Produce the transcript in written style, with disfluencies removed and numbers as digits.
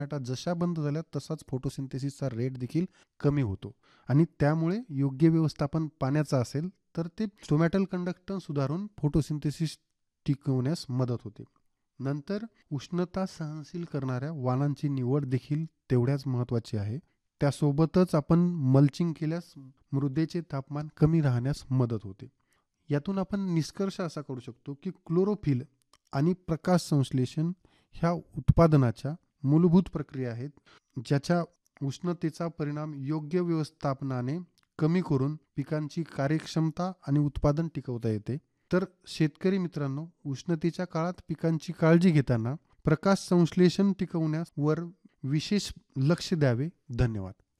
जशा बंद झाल्या तसाच फोटोसिंथेसिसचा रेट देखील कमी होतो आणि त्यामुळे योग्य व्यवस्थापन पाण्याचा असेल तर ते स्टोमॅटल कंडक्टन्स सुधारून फोटोसिंथेसिस टिकवण्यास मदत होते. नंतर उष्णता सहनशील करणाऱ्या वाणांची निवड देखील तेवढ्याच महत्त्वाची आहे. त्यासोबतच आपण मल्चिंग केल्यास मृदेचे तापमान कमी राहण्यास मदत होते. यातून आपण निष्कर्ष असा करू शकतो की क्लोरोफिल आणि प्रकाश संश्लेषण ह्या उत्पादनाच्या मूलभूत प्रक्रिया आहेत, ज्याच्या उष्णतेचा परिणाम योग्य व्यवस्थापनाने कमी करून पिकांची कार्यक्षमता आणि उत्पादन टिकवता येते. तर शेतकरी मित्रांनो, उष्णतेच्या काळात पिकांची काळजी घेताना प्रकाश संश्लेषण टिकवण्यावर विशेष लक्ष द्यावे. धन्यवाद.